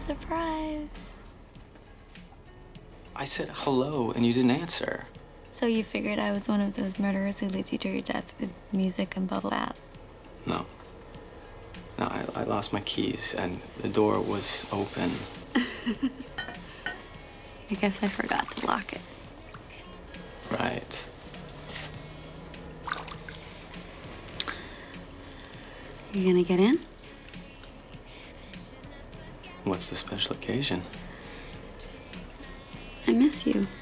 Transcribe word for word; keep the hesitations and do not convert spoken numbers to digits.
Surprise. I said hello and you didn't answer. So you figured I was one of those murderers who leads you to your death with music and bubble baths? No. No, I, I lost my keys and the door was open. I guess I forgot to lock it. Right. You gonna get in? What's the special occasion? I miss you.